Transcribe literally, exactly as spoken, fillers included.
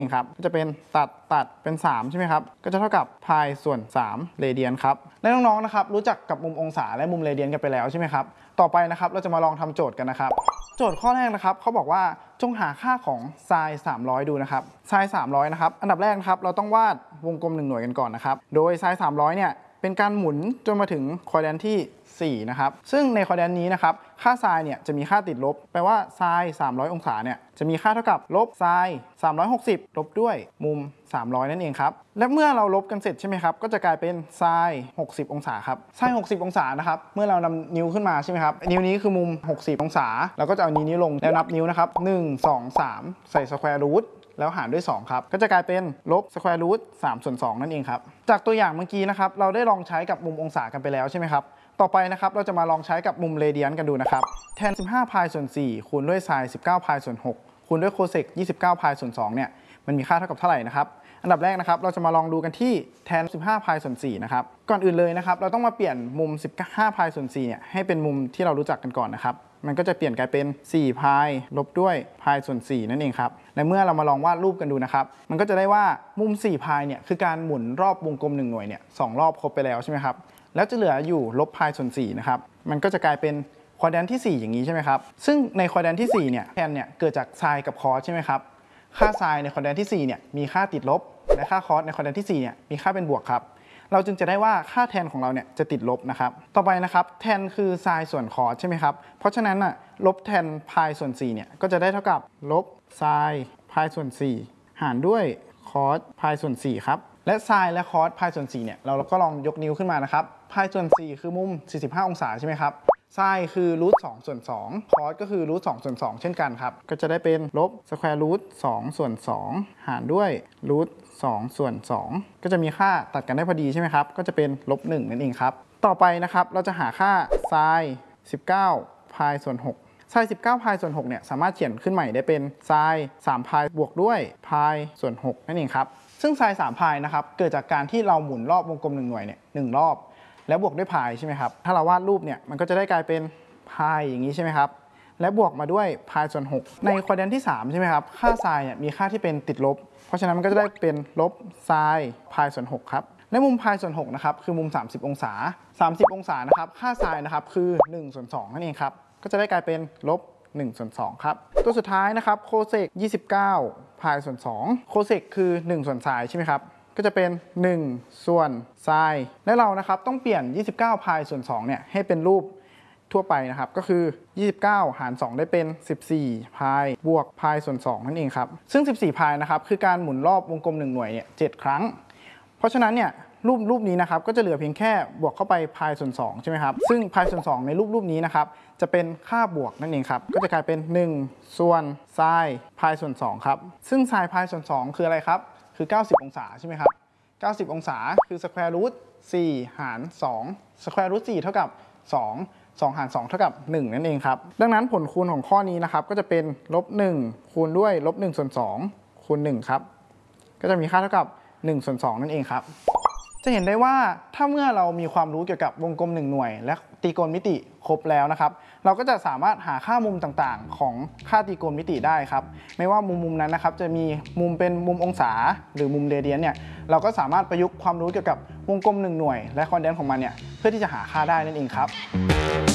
ครับก็จะเป็นตัดตัดเป็นสามใช่ไหมครับก็จะเท่ากับพายส่วนสามเรเดียนครับและน้องๆนะครับรู้จักกับมุมองศาและมุมเรเดียนกันไปแล้วใช่ไหมครับต่อไปนะครับเราจะมาลองทำโจทย์กันนะครับโจทย์ข้อแรกนะครับเขาบอกว่าจงหาค่าของไซน์สามร้อยดูนะครับไซน์สามร้อยนะครับอันดับแรกนะครับเราต้องวาดวงกลมหนึ่งหน่วยกันก่อนนะครับโดยไซน์สามร้อยเนี่ยเป็นการหมุนจนมาถึงควอแดรนต์ที่สี่นะครับซึ่งในควอแดรนต์นี้นะครับค่าไซน์เนี่ยจะมีค่าติดลบแปลว่าไซน์สามร้อยองศาเนี่ยจะมีค่าเท่ากับลบไซน์สามร้อยหกสิบลบด้วยมุมสามร้อยนั่นเองครับและเมื่อเราลบกันเสร็จใช่ไหมครับก็จะกลายเป็นไซน์หกสิบองศาครับไซน์หกสิบองศานะครับเมื่อเรานำนิ้วขึ้นมาใช่ไหมครับนิ้วนี้คือมุมหกสิบองศาเราก็จะเอานิ้วลงแล้วนับนิ้วนะครับหนึ่ง สอง สามใส่สแควร์รูทแล้วหารด้วยสองครับก็จะกลายเป็นลบสแควร์รูทสามส่วนสองนั่นเองครับจากตัวอย่างเมื่อกี้นะครับเราได้ลองใช้กับมุมองศากันไปแล้วใช่ไหมครับต่อไปนะครับเราจะมาลองใช้กับมุมเรเดียนกันดูนะครับแทนสิบห้าพายส่วนสี่คูณด้วยไซน์สิบเก้าพายส่วนหกคูณด้วยโคเซกยี่สิบเก้าพายส่วนสองเนี่ยมันมีค่าเท่ากับเท่าไหร่นะครับอันดับแรกนะครับเราจะมาลองดูกันที่แทนสิบห้าพายส่วนสี่นะครับก่อนอื่นเลยนะครับเราต้องมาเปลี่ยนมุมสิบห้าพายส่วนสี่เนี่ยให้เป็นมุมที่เรารู้จักกันก่อนนะครับมันก็จะเปลี่ยนกลายเป็นสี่พายลบด้วยพายส่วนสี่นั่นเองครับและเมื่อเรามาลองวาดรูปกันดูนะครับมันก็จะได้ว่ามุมสี่พายเนี่ยคือการหมุนรอบวงกลมหนึ่งหน่วยเนี่ยสองรอบครบไปแล้วใช่ไหมครับแล้วจะเหลืออยู่ลบพายส่วนสี่นะครับมันก็จะกลายเป็นควอแดรนต์ที่สี่อย่างนี้ใช่ไหมครับซึ่งในควอแดรนต์ที่สี่เนี่ยแทนเนี่ยเกิดจากไซน์กับคอสใช่ไหมครับค่าไซน์ในควอแดรนต์ที่สี่เนี่ยมีค่าติดลบและค่าคอสในควอแดรนต์ที่สี่เนี่ยมีค่าเป็นบวกครับเราจึงจะได้ว่าค่าแทนของเราเนี่ยจะติดลบนะครับต่อไปนะครับแทนคือไซน์ส่วนคอสใช่ไหมครับเพราะฉะนั้นอ่ะลบแทนพายส่วนสี่เนี่ยก็จะได้เท่ากับลบไซน์พายส่วนสี่หารด้วยคอสพายส่วนสี่ครับและไซน์และคอสพายส่วนสี่เนี่ยเราก็ลองยกนิ้วขึ้นมานะครับพายส่วนสี่คือมุมสี่สิบห้าองศาใช่ไหมครับไซน์คือรูทสองส่วนสองคอสก็คือรูทสองส่วนสองเช่นกันครับก็จะได้เป็นลบสแควร์รูทสองส่วนสองหารด้วยรูทสองส่วนสองก็จะมีค่าตัดกันได้พอดีใช่ไหมครับก็จะเป็นลบหนึ่งนั่นเองครับต่อไปนะครับเราจะหาค่าไซน์สิบเก้าพายส่วนหกไซน์สิบเก้าพายส่วนหกเนี่ยสามารถเขียนขึ้นใหม่ได้เป็นไซน์สามพายบวกด้วยพายส่วนหกนั่นเองครับซึ่งไซน์สามพายนะครับเกิดจากการที่เราหมุนรอบวงกลมหนึ่งหน่วยเนี่ยหนึ่งรอบแล้วบวกด้วยพายใช่ไหมครับถ้าเราวาดรูปเนี่ยมันก็จะได้กลายเป็นพายอย่างนี้ใช่ไหมครับและบวกมาด้วยพายส่วนหกในควอแดรนต์ที่สามใช่ไหมครับค่าไซน์เนี่ยมีค่าที่เป็นติดลบเพราะฉะนั้นมันก็จะได้เป็นลบไซน์พายส่วนหกครับและมุมพายส่วนหกนะครับคือมุมสามสิบองศาสามสิบองศานะครับค่าไซน์นะครับคือหนึ่งส่วนสองนั่นเองครับก็จะได้กลายเป็นลบหนึ่งส่วนสองครับตัวสุดท้ายนะครับโคเซกยี่สิบเก้าพายส่วนสองโคเซกคือหนึ่งส่วนไซน์ใช่ไหมครับก็จะเป็นหนึ่งส่วนไซน์และเรานะครับต้องเปลี่ยนยี่สิบเก้าพายส่วนสองเนี่ยให้เป็นรูปทั่วไปนะครับก็คือยี่สิบเก้าหารสองได้เป็นสิบสี่พายบวกพายส่วนสองนั่นเองครับซึ่งสิบสี่พายนะครับคือการหมุนรอบวงกลมหนึ่งหน่วยเนี่ยเจ็ดครั้งเพราะฉะนั้นเนี่ยรูปรูปนี้นะครับก็จะเหลือเพียงแค่บวกเข้าไปพายส่วนสองใช่ไหมครับซึ่งพายส่วนสองในรูปรูปนี้นะครับจะเป็นค่าบวกนั่นเองครับก็จะกลายเป็นหนึ่งส่วนไซน์พายส่วนสองครับซึ่งไซน์พายส่วนสองคืออะไรครับคือเก้าสิบองศาใช่ไหมครับเก้าสิบองศาคือสแควร์รูทสี่หารสองสแควร์รูทสี่เท่ากับสองสองหารสองเท่ากับหนึ่งนั่นเองครับดังนั้นผลคูณของข้อนี้นะครับก็จะเป็นลบหนึ่งคูณด้วยลบหนึ่งส่วนสองคูณหนึ่งครับก็จะมีค่าเท่ากับหนึ่งส่วนสองนั่นเองครับจะเห็นได้ว่าถ้าเมื่อเรามีความรู้เกี่ยวกับวงกลมหนึ่งหน่วยและตรีโกณมิติครบแล้วนะครับเราก็จะสามารถหาค่ามุมต่างๆของค่าตรีโกณมิติได้ครับไม่ว่ามุมมุมนั้นนะครับจะมีมุมเป็นมุมองศาหรือมุมเรเดียนเนี่ยเราก็สามารถประยุกต์ความรู้เกี่ยวกับวงกลมหนึ่งหน่วยและควอแดรนต์ของมันเนี่ยเพื่อที่จะหาค่าได้นั่นเองครับ